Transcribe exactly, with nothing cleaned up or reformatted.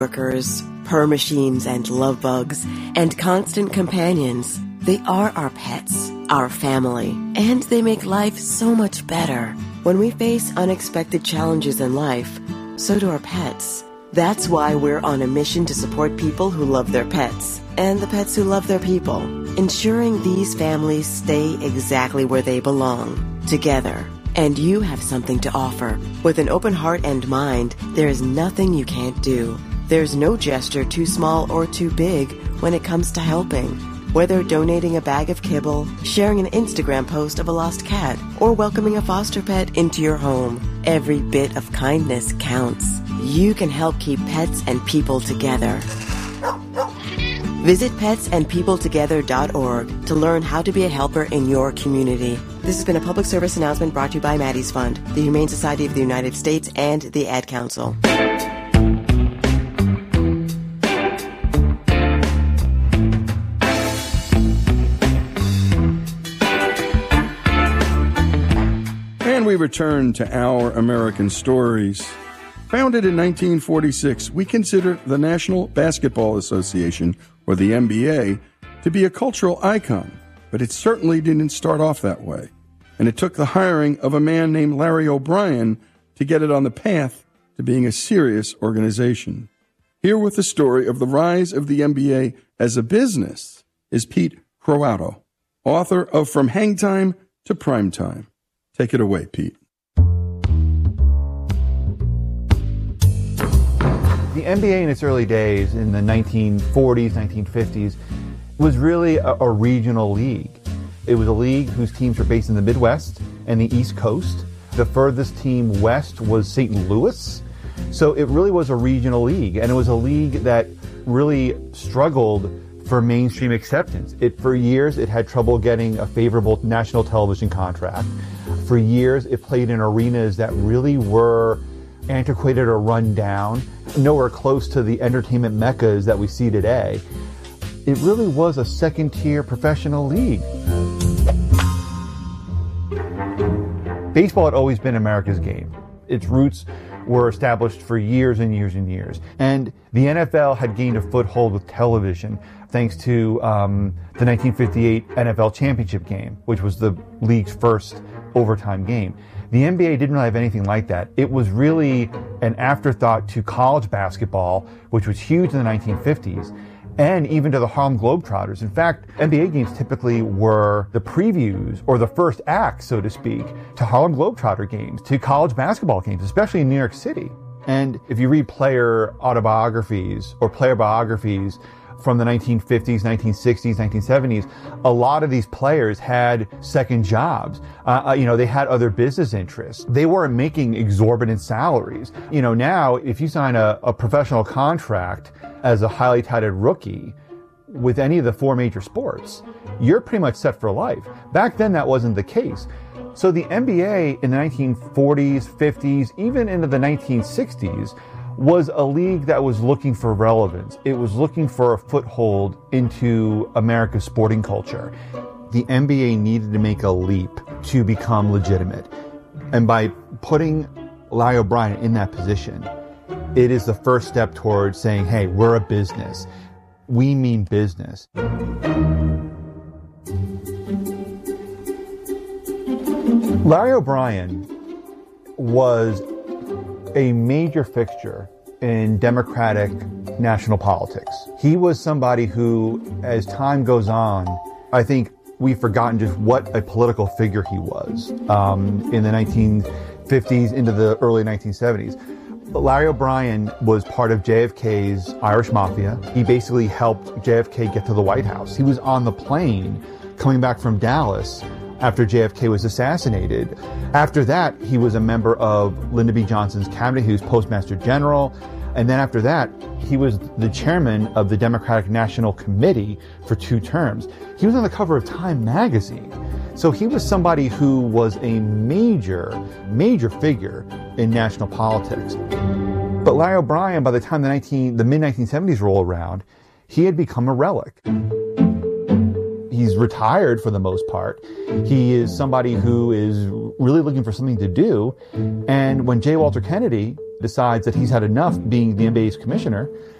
workers, purr machines and love bugs, and constant companions. They are our pets, our family, and they make life so much better. When we face unexpected challenges in life, so do our pets. That's why we're on a mission to support people who love their pets and the pets who love their people, ensuring these families stay exactly where they belong, together. And you have something to offer. With an open heart and mind, there is nothing you can't do. There's no gesture too small or too big when it comes to helping. Whether donating a bag of kibble, sharing an Instagram post of a lost cat, or welcoming a foster pet into your home, every bit of kindness counts. You can help keep pets and people together. Visit pets and people together dot org to learn how to be a helper in your community. This has been a public service announcement brought to you by Maddie's Fund, the Humane Society of the United States, and the Ad Council. And we return to Our American Stories. Founded in nineteen forty-six, we consider the National Basketball Association, or the N B A, to be a cultural icon, but it certainly didn't start off that way. And it took the hiring of a man named Larry O'Brien to get it on the path to being a serious organization. Here with the story of the rise of the N B A as a business is Pete Croatto, author of From Hang Time to Prime Time. Take it away, Pete. The N B A in its early days, in the nineteen forties, nineteen fifties, was really a, a regional league. It was a league whose teams were based in the Midwest and the East Coast. The furthest team west was Saint Louis. So it really was a regional league, and it was a league that really struggled for mainstream acceptance. It, for years, it had trouble getting a favorable national television contract. For years, it played in arenas that really were antiquated or run down, nowhere close to the entertainment meccas that we see today. It really was a second-tier professional league. Baseball had always been America's game. Its roots were established for years and years and years. And the N F L had gained a foothold with television thanks to um, the nineteen fifty-eight N F L championship game, which was the league's first overtime game. The N B A didn't really have anything like that. It was really an afterthought to college basketball, which was huge in the nineteen fifties, and even to the Harlem Globetrotters. In fact, N B A games typically were the previews or the first act, so to speak, to Harlem Globetrotter games, to college basketball games, especially in New York City. And if you read player autobiographies or player biographies from the nineteen fifties, nineteen sixties, nineteen seventies, a lot of these players had second jobs. Uh, you know, they had other business interests. They weren't making exorbitant salaries. You know, now, if you sign a, a professional contract as a highly touted rookie with any of the four major sports, you're pretty much set for life. Back then, that wasn't the case. So the N B A in the nineteen forties, fifties, even into the nineteen sixties, was a league that was looking for relevance. It was looking for a foothold into America's sporting culture. The N B A needed to make a leap to become legitimate. And by putting Larry O'Brien in that position, it is the first step towards saying, hey, we're a business. We mean business. Larry O'Brien was a major fixture in Democratic national politics. He was somebody who, as time goes on, I think we've forgotten just what a political figure he was um, in the nineteen fifties into the early nineteen seventies. Larry O'Brien was part of J F K's Irish Mafia. He basically helped J F K get to the White House. He was on the plane coming back from Dallas after J F K was assassinated. After that, he was a member of Lyndon B. Johnson's cabinet. He was Postmaster General. And then after that, he was the chairman of the Democratic National Committee for two terms. He was on the cover of Time magazine. So he was somebody who was a major, major figure in national politics. But Larry O'Brien, by the time the, nineteen, the mid nineteen seventies roll around, he had become a relic. He's retired for the most part. He is somebody who is really looking for something to do. And when J. Walter Kennedy decides that he's had enough being the N B A's commissioner